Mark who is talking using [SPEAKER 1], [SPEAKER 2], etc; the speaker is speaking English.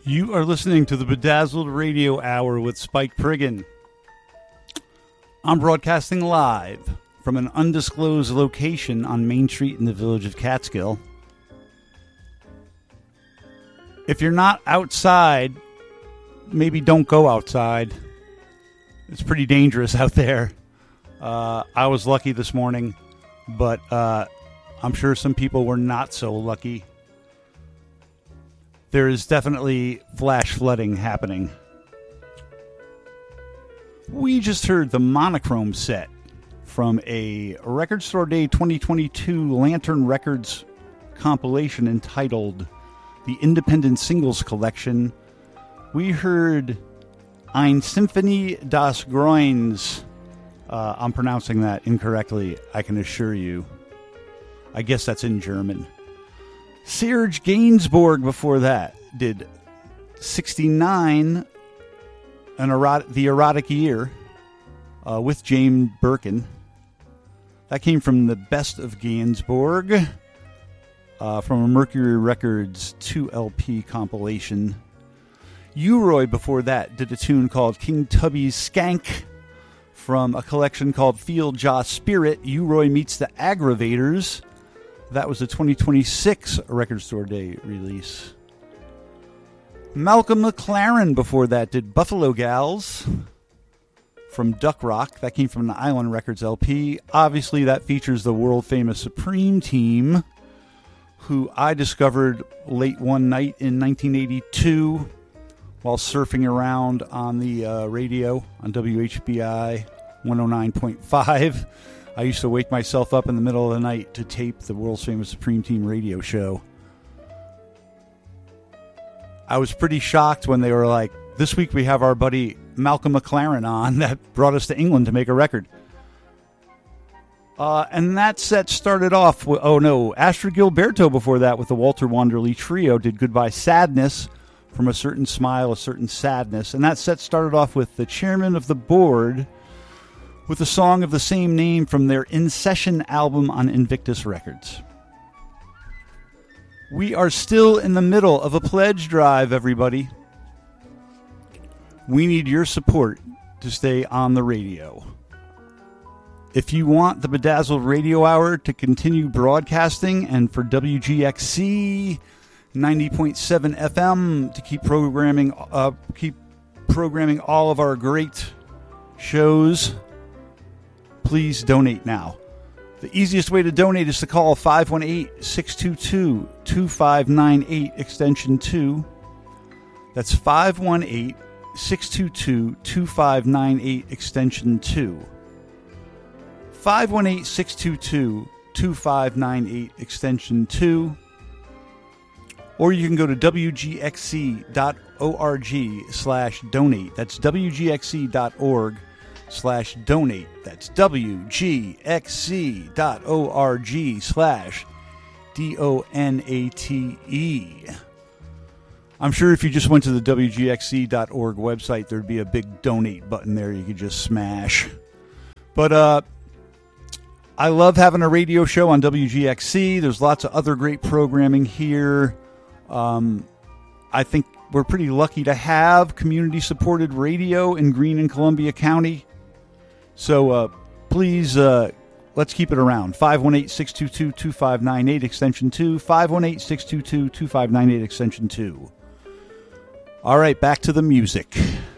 [SPEAKER 1] You are listening to the Bedazzled Radio Hour with Spike Priggan. I'm broadcasting live from an undisclosed location on Main Street in the village of Catskill. If you're not outside, maybe don't go outside. It's pretty dangerous out there. I was lucky this morning, but I'm sure some people were not so lucky. There is definitely flash flooding happening. We just heard the Monochrome set from a Record Store Day 2022 Lantern Records compilation entitled The Independent Singles Collection. We heard Ein Symphonie das Groins. I'm pronouncing that incorrectly, I can assure you. I guess that's in German. Serge Gainsbourg before that did 69, The Erotic Year, with James Birkin. That came from the Best of Gainsbourg, from a Mercury Records 2LP compilation. U-Roy before that did a tune called King Tubby's Skank from a collection called Field Jaw Spirit, U-Roy Meets the Aggravators. That was a 2026 Record Store Day release. Malcolm McLaren before that did Buffalo Gals from Duck Rock. That came from the Island Records LP. Obviously, that features the world-famous Supreme Team, who I discovered late one night in 1982 while surfing around on the radio on WHBI 109.5. I used to wake myself up in the middle of the night to tape the world's famous Supreme Team radio show. I was pretty shocked when they were like, this week we have our buddy Malcolm McLaren on that brought us to England to make a record. And that set started off with, Astrid Gilberto before that with the Walter Wanderley Trio did Goodbye Sadness, From a Certain Smile, A Certain Sadness. And that set started off with the chairman of the board with a song of the same name from their In Session album on Invictus Records. We are still in the middle of a pledge drive, everybody. We need your support to stay on the radio. If you want the Bedazzled Radio Hour to continue broadcasting and for WGXC 90.7 FM to keep programming all of our great shows, please donate now. The easiest way to donate is to call 518-622-2598 extension 2. That's 518-622-2598 extension 2. 518-622-2598 extension 2. Or you can go to wgxc.org/donate. That's wgxc.org/donate. That's wgxc.org/donate. I'm sure if you just went to the wgxc.org website, there'd be a big donate button there you could just smash. But I love having a radio show on WGXC. There's lots of other great programming here. I think we're pretty lucky to have community-supported radio in Greene and Columbia County. So please, let's keep it around. 518-622-2598 extension 2. 518-622-2598 extension 2. All right, back to the music.